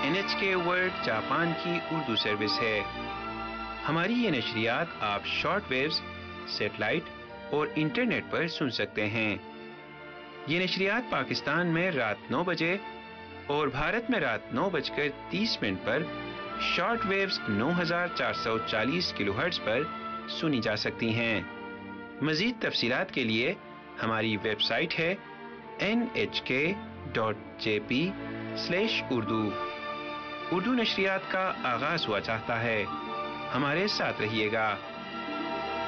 NHK world Japan की Urdu service है। हमारी ये नशरियात आप शॉर्ट वेव्स, सैटेलाइट और इंटरनेट पर सुन सकते हैं। ये नशरियात पाकिस्तान में रात 9 बजे और भारत में रात 9:30 पर शॉर्ट वेव्स 9440 किलोहर्ट्ज पर सुनी जा सकती हैं। मज़ीद तफसीलात के लिए हमारी वेबसाइट है nhk.jp/urdu। उर्दू नशरियात का आगाज़ हुआ चाहता है। हमारे साथ रहिएगा।